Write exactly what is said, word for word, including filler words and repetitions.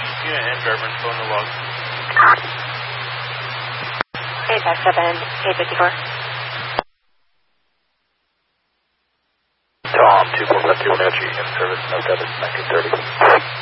Unit and driver and phone the log. eight five seven, eight fifty-four. Tom, two four five two one, in service, no debit, nineteen thirty.